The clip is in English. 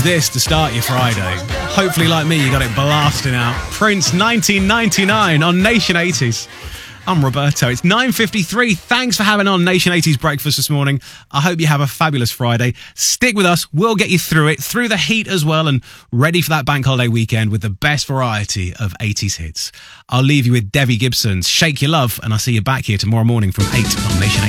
This to start your Friday. Hopefully, like me, you got it blasting out. Prince 1999 on Nation 80s. I'm Roberto. It's 9:53. Thanks for having on Nation 80s breakfast this morning. I hope you have a fabulous Friday. Stick with us. We'll get you through it, through the heat as well, and ready for that bank holiday weekend with the best variety of 80s hits. I'll leave you with Debbie Gibson's Shake Your Love, and I'll see you back here tomorrow morning from 8 on Nation 80.